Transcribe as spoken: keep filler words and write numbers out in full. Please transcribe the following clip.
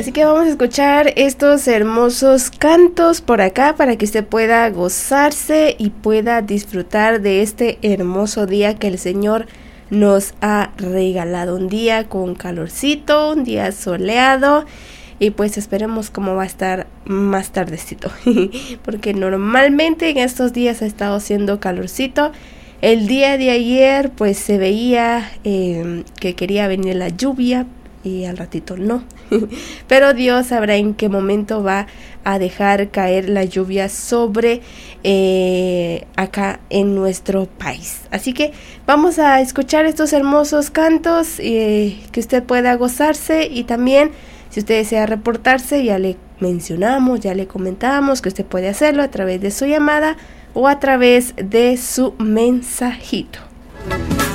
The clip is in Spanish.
Así que vamos a escuchar estos hermosos cantos por acá para que usted pueda gozarse y pueda disfrutar de este hermoso día que el Señor nos ha regalado. Un día con calorcito, un día soleado. Y pues esperemos cómo va a estar más tardecito. Porque normalmente en estos días ha estado haciendo calorcito. El día de ayer pues se veía eh, que quería venir la lluvia. Y al ratito no. Pero Dios sabrá en qué momento va a dejar caer la lluvia sobre eh, acá en nuestro país. Así que vamos a escuchar estos hermosos cantos eh, que usted pueda gozarse. Y también si usted desea reportarse, ya le mencionamos, ya le comentamos que usted puede hacerlo a través de su llamada o a través de su mensajito.